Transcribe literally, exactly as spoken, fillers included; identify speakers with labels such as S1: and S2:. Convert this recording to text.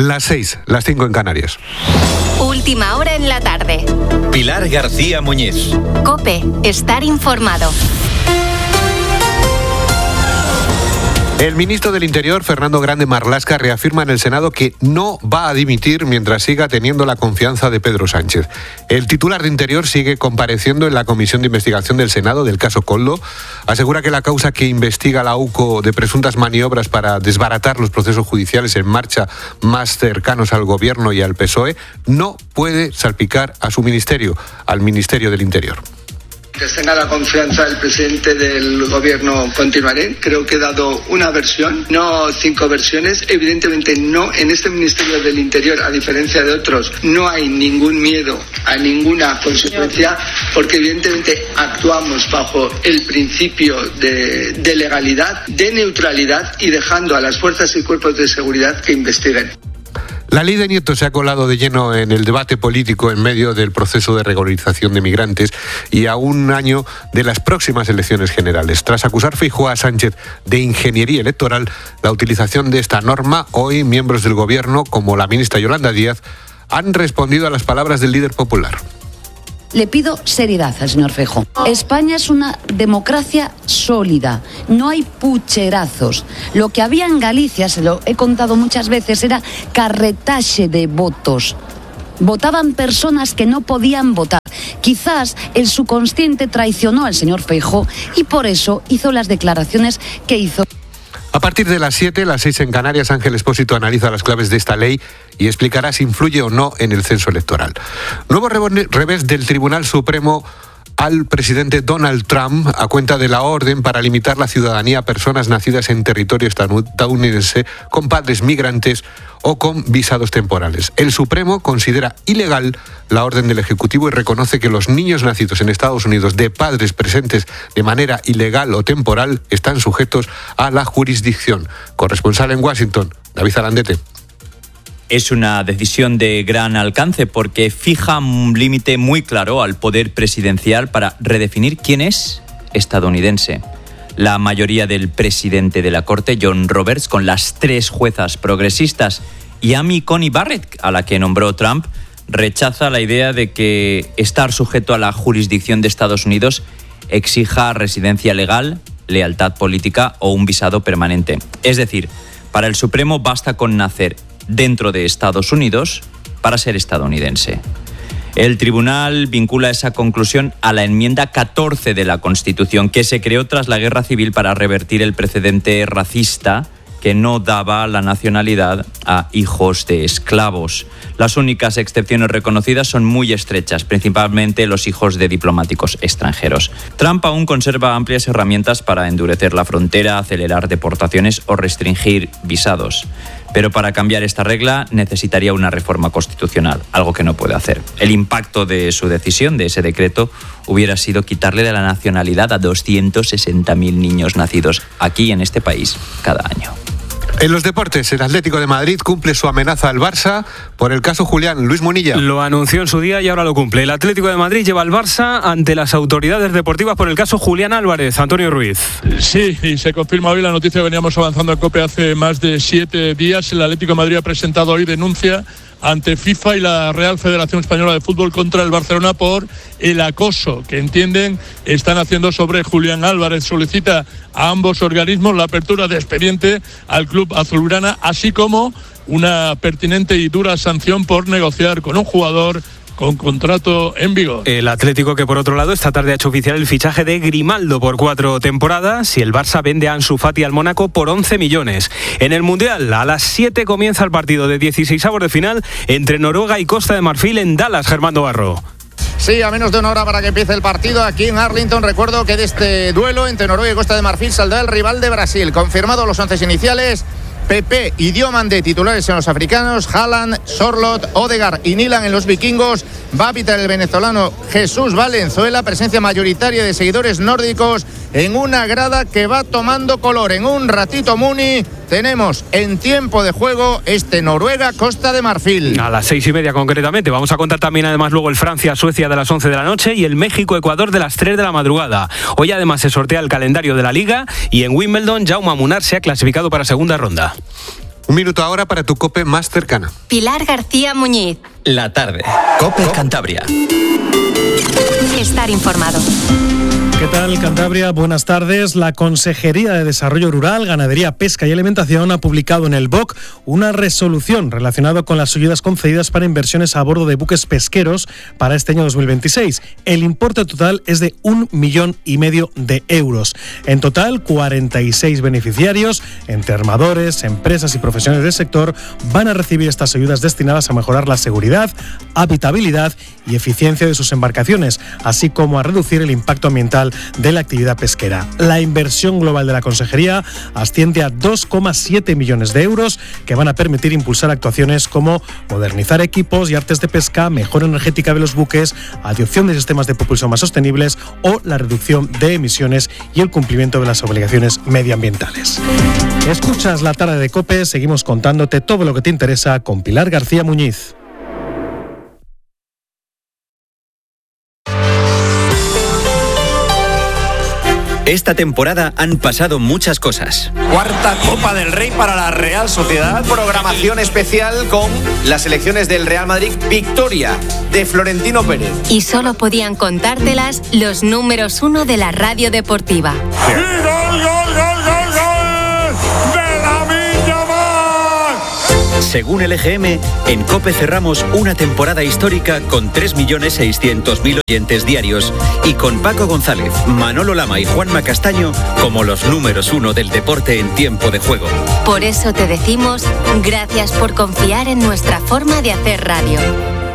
S1: Las seis, las cinco en Canarias.
S2: Última hora en la tarde.
S3: Pilar García Muñiz.
S2: COPE, estar informado.
S1: El ministro del Interior, Fernando Grande Marlaska, reafirma en el Senado que no va a dimitir mientras siga teniendo la confianza de Pedro Sánchez. El titular de Interior sigue compareciendo en la Comisión de Investigación del Senado del caso Koldo. Asegura que la causa que investiga la UCO de presuntas maniobras para desbaratar los procesos judiciales en marcha más cercanos al Gobierno y al P S O E no puede salpicar a su ministerio, al Ministerio del Interior.
S4: Que tenga la confianza del presidente del gobierno, continuaré. Creo que he dado una versión, no cinco versiones. Evidentemente no, en este Ministerio del Interior, a diferencia de otros, no hay ningún miedo a ninguna consecuencia, porque evidentemente actuamos bajo el principio de, de legalidad, de neutralidad y dejando a las fuerzas y cuerpos de seguridad que investiguen.
S1: La ley de Nieto se ha colado de lleno en el debate político en medio del proceso de regularización de migrantes y a un año de las próximas elecciones generales. Tras acusar Feijóo a Sánchez de ingeniería electoral, la utilización de esta norma, hoy miembros del Gobierno, como la ministra Yolanda Díaz, han respondido a las palabras del líder popular.
S5: Le pido seriedad al señor Feijóo. España es una democracia sólida, no hay pucherazos. Lo que había en Galicia, se lo he contado muchas veces, era carretaje de votos. Votaban personas que no podían votar. Quizás el subconsciente traicionó al señor Feijóo y por eso hizo las declaraciones que hizo.
S1: A partir de las siete, las seis en Canarias, Ángel Expósito analiza las claves de esta ley y explicará si influye o no en el censo electoral. Nuevo revés del Tribunal Supremo al presidente Donald Trump a cuenta de la orden para limitar la ciudadanía a personas nacidas en territorio estadounidense con padres migrantes o con visados temporales. El Supremo considera ilegal la orden del Ejecutivo y reconoce que los niños nacidos en Estados Unidos de padres presentes de manera ilegal o temporal están sujetos a la jurisdicción. Corresponsal en Washington, David Arandete.
S6: Es una decisión de gran alcance porque fija un límite muy claro al poder presidencial para redefinir quién es estadounidense. La mayoría del presidente de la Corte, John Roberts, con las tres juezas progresistas y Amy Coney Barrett, a la que nombró Trump, rechaza la idea de que estar sujeto a la jurisdicción de Estados Unidos exija residencia legal, lealtad política o un visado permanente. Es decir, para el Supremo basta con nacer dentro de Estados Unidos para ser estadounidense. El tribunal vincula esa conclusión a la enmienda catorce de la Constitución, que se creó tras la Guerra Civil para revertir el precedente racista que no daba la nacionalidad a hijos de esclavos. Las únicas excepciones reconocidas son muy estrechas, principalmente los hijos de diplomáticos extranjeros. Trump aún conserva amplias herramientas para endurecer la frontera, acelerar deportaciones o restringir visados. Pero para cambiar esta regla necesitaría una reforma constitucional, algo que no puede hacer. El impacto de su decisión, de ese decreto, hubiera sido quitarle de la nacionalidad a doscientos sesenta mil niños nacidos aquí en este país cada año.
S1: En los deportes, el Atlético de Madrid cumple su amenaza al Barça por el caso Julián. Luis Munilla.
S7: Lo anunció en su día y ahora lo cumple. El Atlético de Madrid lleva al Barça ante las autoridades deportivas por el caso Julián Álvarez. Antonio Ruiz.
S8: Sí, y se confirma hoy la noticia. Veníamos avanzando en COPE hace más de siete días. El Atlético de Madrid ha presentado hoy denuncia ante FIFA y la Real Federación Española de Fútbol contra el Barcelona por el acoso que entienden están haciendo sobre Julián Álvarez. Solicita a ambos organismos la apertura de expediente al club azulgrana, así como una pertinente y dura sanción por negociar con un jugador con contrato en vigor.
S7: El Atlético, que por otro lado esta tarde ha hecho oficial el fichaje de Grimaldo por cuatro temporadas, y el Barça vende a Ansu Fati al Mónaco por once millones. En el Mundial, a las siete comienza el partido de dieciseisavos de final entre Noruega y Costa de Marfil en Dallas. Germán Barro.
S9: Sí, a menos de una hora para que empiece el partido aquí en Arlington. Recuerdo que de este duelo entre Noruega y Costa de Marfil saldrá el rival de Brasil. Confirmado los once iniciales: Pepe y Diomande titulares en los africanos, Haaland, Sorloth, Odegaard y Nilan en los vikingos. Va a pitar el venezolano Jesús Valenzuela, presencia mayoritaria de seguidores nórdicos en una grada que va tomando color. En un ratito, Muni, tenemos en tiempo de juego este Noruega-Costa de Marfil.
S7: A las seis y media concretamente. Vamos a contar también además luego el Francia-Suecia de las once de la noche y el México-Ecuador de las tres de la madrugada. Hoy además se sortea el calendario de la Liga y en Wimbledon Jaume Munar se ha clasificado para segunda ronda.
S1: Un minuto ahora para tu COPE más cercana.
S2: Pilar García Muñiz.
S3: La tarde. COPE Cantabria.
S2: Estar informado.
S10: ¿Qué tal, Cantabria? Buenas tardes. La Consejería de Desarrollo Rural, Ganadería, Pesca y Alimentación ha publicado en el B O C una resolución relacionada con las ayudas concedidas para inversiones a bordo de buques pesqueros para este año dos mil veintiséis. El importe total es de un millón y medio de euros. En total, cuarenta y seis beneficiarios, entre armadores, empresas y profesionales del sector, van a recibir estas ayudas destinadas a mejorar la seguridad, habitabilidad y eficiencia de sus embarcaciones, así como a reducir el impacto ambiental de la actividad pesquera. La inversión global de la Consejería asciende a dos coma siete millones de euros que van a permitir impulsar actuaciones como modernizar equipos y artes de pesca, mejora energética de los buques, adopción de sistemas de propulsión más sostenibles o la reducción de emisiones y el cumplimiento de las obligaciones medioambientales. Escuchas La Tarde de COPE, seguimos contándote todo lo que te interesa con Pilar García Muñiz.
S3: Esta temporada han pasado muchas cosas.
S11: Cuarta Copa del Rey para la Real Sociedad. Programación especial con las selecciones del Real Madrid. Victoria de Florentino Pérez.
S2: Y solo podían contártelas los números uno de la radio deportiva.
S12: ¡Y gol, gol, gol, gol, gol! ¡De Lamine Yamal!
S3: Según el E G M, en COPE cerramos una temporada histórica con tres millones seiscientos mil oyentes diarios y con Paco González, Manolo Lama y Juanma Castaño como los números uno del deporte en tiempo de juego.
S2: Por eso te decimos gracias por confiar en nuestra forma de hacer radio.